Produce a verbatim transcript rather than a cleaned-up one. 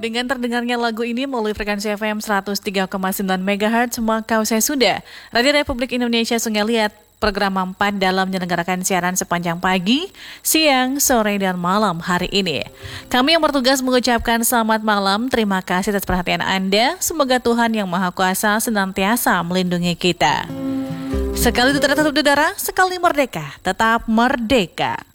Dengan terdengarnya lagu ini melalui frekuensi F M seratus tiga koma sembilan megahertz, maka usai sudah Radio Republik Indonesia Sungai Liat program empat dalam menyelenggarakan siaran sepanjang pagi, siang, sore, dan malam hari ini. Kami yang bertugas mengucapkan selamat malam, terima kasih atas perhatian Anda. Semoga Tuhan Yang Maha Kuasa senantiasa melindungi kita. Sekali itu tetap udara, sekali merdeka, tetap merdeka.